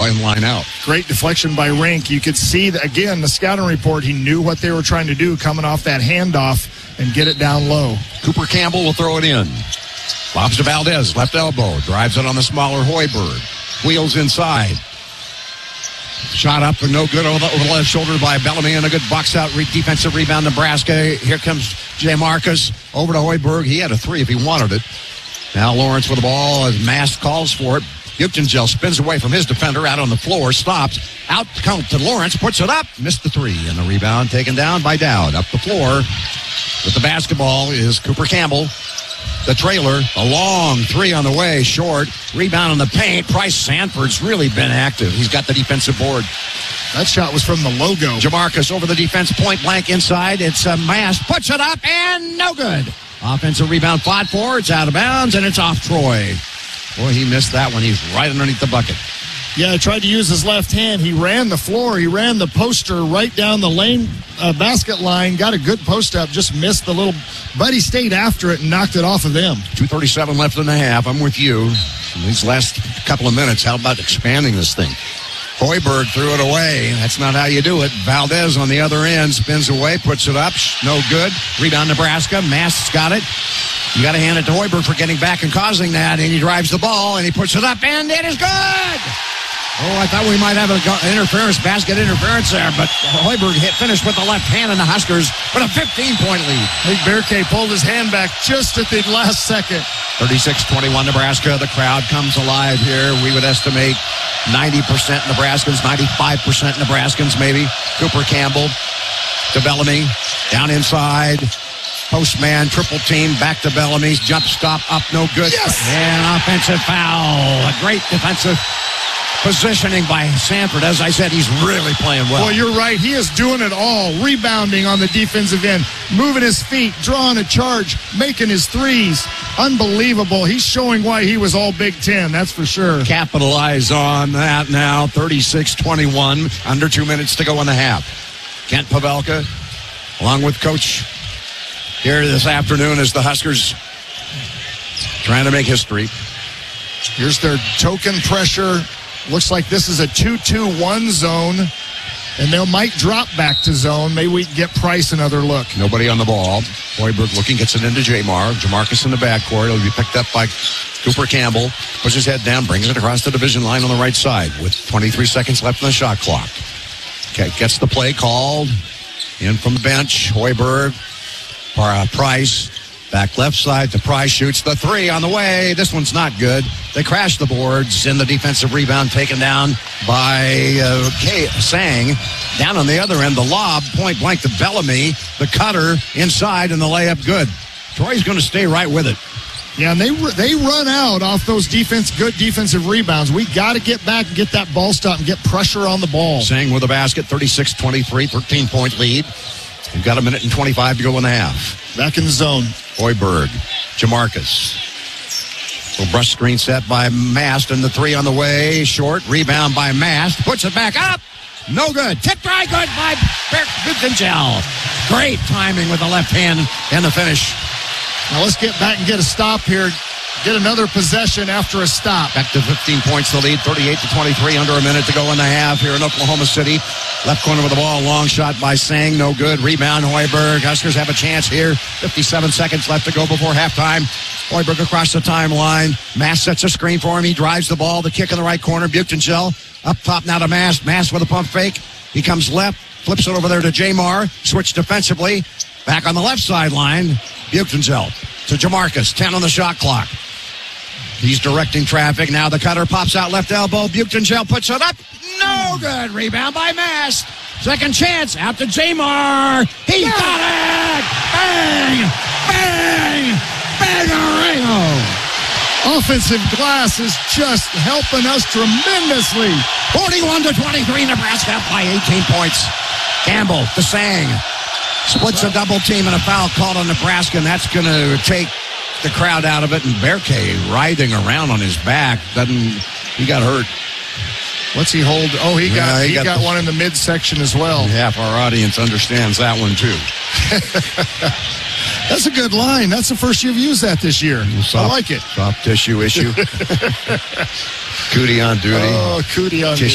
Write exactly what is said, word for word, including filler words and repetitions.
line, line out. Great deflection by Rink. You could see, that, again, the scouting report, he knew what they were trying to do coming off that handoff and get it down low. Cooper Campbell will throw it in. Lobs to Valdez, left elbow. Drives it on the smaller Hoiberg. Wheels inside. Shot up and no good over the, over the left shoulder by Bellamy, and a good box out re- defensive rebound, Nebraska. Here comes Jay Marcus over to Hoiberg. He had a three if he wanted it. Now Lawrence with the ball as Mass calls for it. Buchtengel spins away from his defender out on the floor, stops, out count to Lawrence, puts it up, missed the three, and the rebound taken down by Dowd. Up the floor with the basketball is Cooper Campbell. The trailer, a long three on the way, short. Rebound in the paint. Price Sanford's really been active. He's got the defensive board. That shot was from the logo. Jamarcus over the defense, point blank inside. It's a Mass, puts it up, and no good. Offensive rebound fought for. It's out of bounds, and it's off Troy. Boy, he missed that one. He's right underneath the bucket. Yeah, he tried to use his left hand. He ran the floor. He ran the poster right down the lane uh, basket line. Got a good post up. Just missed the little... But he stayed after it and knocked it off of them. two thirty-seven left in the half. I'm with you. In these last couple of minutes, how about expanding this thing? Hoiberg threw it away. That's not how you do it. Valdez on the other end spins away, puts it up. No good. Rebound Nebraska. Mass got it. You got to hand it to Hoiberg for getting back and causing that. And he drives the ball, and he puts it up, and it is good! Oh, I thought we might have an interference, basket interference there, but Hoiberg hit, finished with the left hand, and the Huskers with a fifteen-point lead. I think Bearcay pulled his hand back just at the last second. thirty-six twenty-one Nebraska. The crowd comes alive here. We would estimate ninety percent Nebraskans, ninety-five percent Nebraskans maybe. Cooper Campbell to Bellamy. Down inside. Postman, triple team, back to Bellamy's. Jump stop, up, no good. Yes! And offensive foul. A great defensive positioning by Sanford. As I said, he's really playing well. Well, you're right. He is doing it all. Rebounding on the defensive end, moving his feet, drawing a charge, making his threes. Unbelievable. He's showing why he was all Big Ten, that's for sure. Capitalize on that now. thirty-six twenty-one. Under two minutes to go in the half. Kent Pavelka, along with Coach here this afternoon, as the Huskers trying to make history. Here's their token pressure. Looks like this is a two two one zone, and they might drop back to zone. Maybe we can get Price another look. Nobody on the ball. Hoiberg looking, gets it into Jamar. Jamarcus in the backcourt. It'll be picked up by Cooper Campbell. Puts his head down, brings it across the division line on the right side with twenty-three seconds left on the shot clock. Okay, gets the play called. In from the bench, Hoiberg. Uh, Price. Back left side to Price, shoots the three on the way. This one's not good. They crash the boards in the defensive rebound, taken down by uh, K- Sang. Down on the other end, the lob, point blank to Bellamy. The cutter inside, and the layup good. Troy's going to stay right with it. Yeah, and they they run out off those defense, good defensive rebounds. We got to get back and get that ball stop and get pressure on the ball. Sang with a basket, thirty-six twenty-three, thirteen-point lead. We've got a minute and twenty-five to go in the half. Back in the zone. Hoiberg, Jamarcus. Little brush screen set by Mast, and the three on the way. Short, rebound by Mast. Puts it back up. No good. Tip try good by Buchtengel. Great timing with the left hand and the finish. Now let's get back and get a stop here. Get another possession after a stop. Back to fifteen points to lead, thirty-eight to twenty-three, under a minute to go in the half here in Oklahoma City. Left corner with the ball, long shot by Sang, no good. Rebound, Hoiberg. Huskers have a chance here. fifty-seven seconds left to go before halftime. Hoiberg across the timeline. Mass sets a screen for him. He drives the ball. The kick in the right corner. Buchtengel up top now to Mass. Mass with a pump fake. He comes left, flips it over there to Jamar. Switch defensively. Back on the left sideline. Buchtengel to Jamarcus. ten on the shot clock. He's directing traffic. Now the cutter pops out left elbow. Buchtengel puts it up. No good. Rebound by Mast. Second chance out to Jamar. He yeah. got it. Bang. Bang. Bangarino. Offensive glass is just helping us tremendously. forty-one to twenty-three. Nebraska up by eighteen points. Campbell to Sang. Splits a double team and a foul called on Nebraska, and that's going to take the crowd out of it, and Bearcay writhing around on his back. Doesn't he got hurt? What's he hold? Oh, he got yeah, he, he got, got the, one in the midsection as well. Half our audience understands that one too. That's a good line. That's the first you've used that this year. Soft, I like it. Soft tissue issue. Cootie on duty. Oh, Cootie on duty.